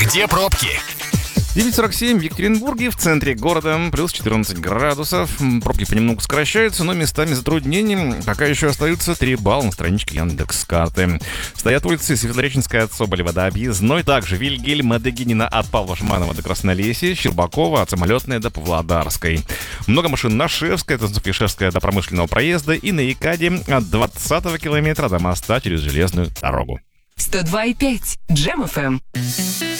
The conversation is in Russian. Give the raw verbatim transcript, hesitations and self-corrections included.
Где пробки? девять сорок семь в Екатеринбурге, в центре города, плюс четырнадцать градусов. Пробки понемногу сокращаются, но местами затруднений пока еще остаются три балла на страничке Яндекс.Карты. Стоят улицы Светлореченская от Соболева до Объездной, также Вильгельма Дегинина от Павла Шманова до Краснолесья, Щербакова от Самолетной до Павлодарской. Много машин на Шевской, от Клишевская до Промышленного проезда и на Екаде от двадцатого километра до моста через железную дорогу. сто два и пять Джем эф эм.